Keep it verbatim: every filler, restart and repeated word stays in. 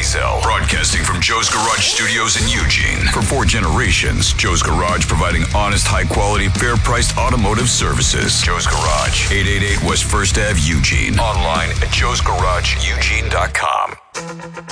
Diesel. Broadcasting from Joe's Garage Studios in Eugene. For four generations, Joe's Garage providing honest, high-quality, fair-priced automotive services. Joe's Garage, eight eighty-eight West First Avenue, Eugene. Online at joes garage eugene dot com.